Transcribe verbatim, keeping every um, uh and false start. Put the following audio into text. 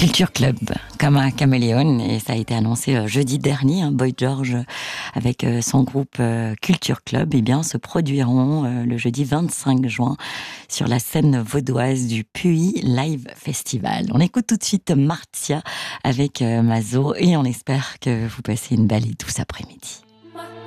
Culture Club, comme un caméléon, et ça a été annoncé jeudi dernier. Hein, Boy George, avec son groupe Culture Club, eh bien, se produiront le jeudi vingt-cinq juin sur la scène vaudoise du Puy Live Festival. On écoute tout de suite Martia avec Mazo, et on espère que vous passez une belle et douce après-midi.